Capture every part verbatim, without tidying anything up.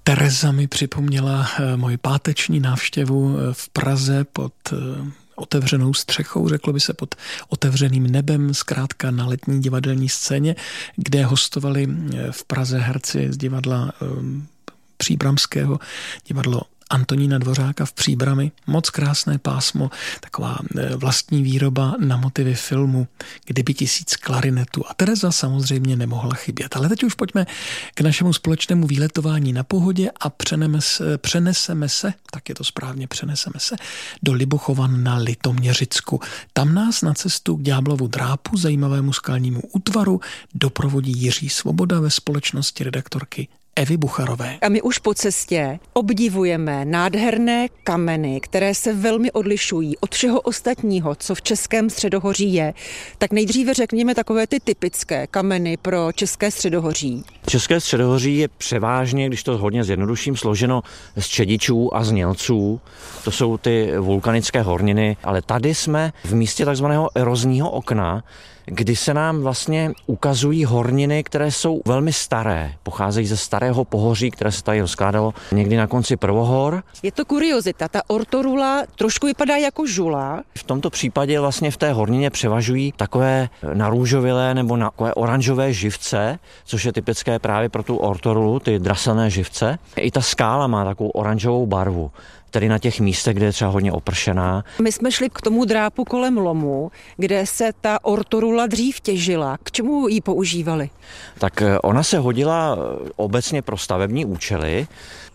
Tereza mi připomněla moji páteční návštěvu v Praze pod otevřenou střechou, řeklo by se pod otevřeným nebem, zkrátka na letní divadelní scéně, kde hostovali v Praze herci z divadla příbramského, divadlo Antonína Dvořáka v Příbrami. Moc krásné pásmo, taková vlastní výroba na motivy filmu Kdyby tisíc klarinetů. A Tereza samozřejmě nemohla chybět. Ale teď už pojďme k našemu společnému výletování na Pohodě a přeneseme, přeneseme se, tak je to správně, přeneseme se do Libochovan na Litoměřicku. Tam nás na cestu k Ďáblovu drápu, zajímavému skalnímu útvaru, doprovodí Jiří Svoboda ve společnosti redaktorky Evy Bucharové. A my už po cestě obdivujeme nádherné kameny, které se velmi odlišují od všeho ostatního, co v Českém středohoří je. Tak nejdříve řekněme takové ty typické kameny pro České středohoří. České středohoří je převážně, když to hodně zjednoduším, složeno z čedičů a z nělců. To jsou ty vulkanické horniny, ale tady jsme v místě takzvaného erozního okna, kdy se nám vlastně ukazují horniny, které jsou velmi staré. Pocházejí ze starého pohoří, které se tady rozkládalo někdy na konci prvohor. Je to kuriozita, ta ortorula trošku vypadá jako žula. V tomto případě vlastně v té hornině převažují takové narůžovilé nebo takové oranžové živce, což je typické právě pro tu ortorulu, ty draselné živce. I ta skála má takovou oranžovou barvu, tedy na těch místech, kde je třeba hodně opršená. My jsme šli k tomu drápu kolem lomu, kde se ta ortorula dřív těžila. K čemu ji používali? Tak ona se hodila obecně pro stavební účely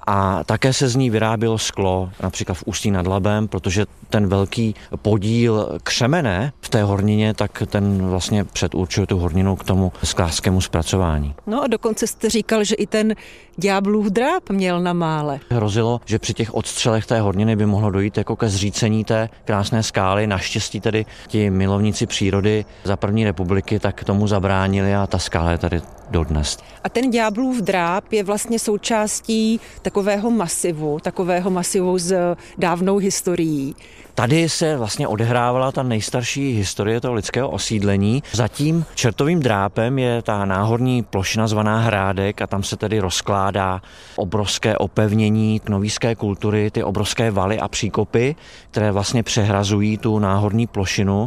a také se z ní vyrábělo sklo, například v Ústí nad Labem, protože ten velký podíl křemene v té hornině, tak ten vlastně předurčuje tu horninu k tomu sklářskému zpracování. No a dokonce jste říkal, že i ten Ďáblův dráp měl na mále. Hrozilo, že při těch odstřelech té horniny by mohlo dojít jako ke zřícení té krásné skály. Naštěstí tedy ti milovníci přírody za první republiky tak tomu zabránili a ta skála je tady dodnes. A ten Ďáblův dráp je vlastně součástí takového masivu, takového masivu s dávnou historií. Tady se vlastně odehrávala ta nejstarší historie toho lidského osídlení. Za tím čertovým drápem je ta náhorní plošina zvaná Hrádek a tam se tedy rozkládá obrovské opevnění knovíské kultury, ty obrovské valy a příkopy, které vlastně přehrazují tu náhorní plošinu.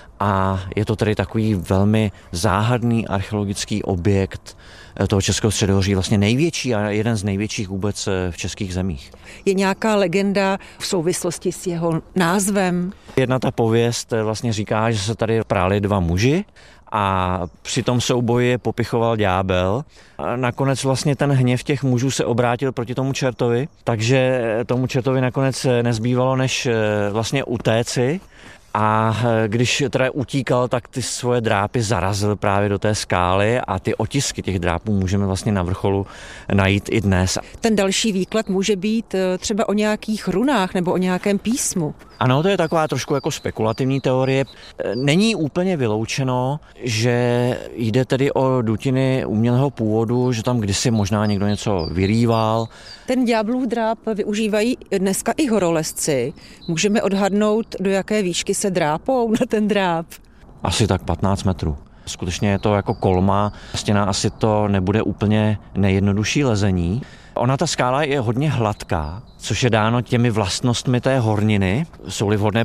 A je to tedy takový velmi záhadný archeologický objekt toho Českého středohoří, vlastně největší a jeden z největších vůbec v českých zemích. Je nějaká legenda v souvislosti s jeho názvem? Jedna ta pověst vlastně říká, že se tady práli dva muži a při tom souboji je popichoval ďábel. A nakonec vlastně ten hněv těch mužů se obrátil proti tomu čertovi, takže tomu čertovi nakonec nezbývalo, než vlastně utéci. A když teda utíkal, tak ty svoje drápy zarazil právě do té skály a ty otisky těch drápů můžeme vlastně na vrcholu najít i dnes. Ten další výklad může být třeba o nějakých runách nebo o nějakém písmu. Ano, to je taková trošku jako spekulativní teorie. Není úplně vyloučeno, že jde tedy o dutiny umělého původu, že tam kdysi možná někdo něco vyrýval. Ten ďáblův dráp využívají dneska i horolezci. Můžeme odhadnout, do jaké výšky se drápou na ten dráp? Asi tak patnáct metrů. Skutečně je to jako kolma. Stěna asi to nebude úplně nejjednodušší lezení. Ona ta skála je hodně hladká, což je dáno těmi vlastnostmi té horniny. Jsou-li vhodné